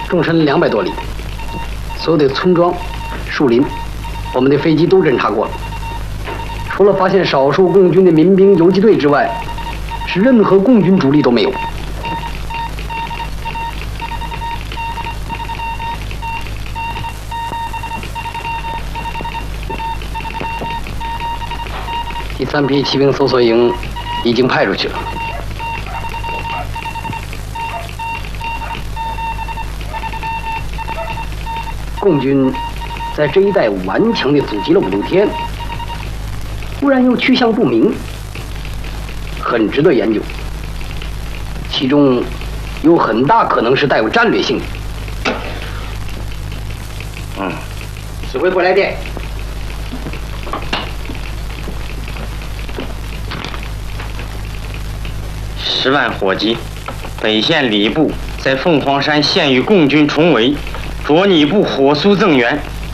纵深200多里，所有的村庄、树林，我们的飞机都侦察过了。除了发现少数共军的民兵游击队之外，是任何共军主力都没有。第3批骑兵搜索营已经派出去了。共军在这一带顽强地阻击了5、6天，突然又去向不明，很值得研究。其中有很大可能是带有战略性的。指挥部来电。 10万火急，北线礼部在凤凰山现与共军重围，着你部火速增援，